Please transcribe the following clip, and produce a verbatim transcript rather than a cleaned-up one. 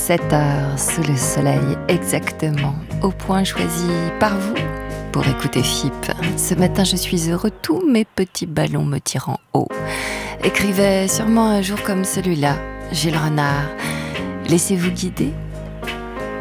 sept heures sous le soleil exactement, au point choisi par vous pour écouter F I P. Ce matin je suis heureux, tous mes petits ballons me tirant haut. Écrivait sûrement un jour comme celui-là, Gilles Renard. Laissez-vous guider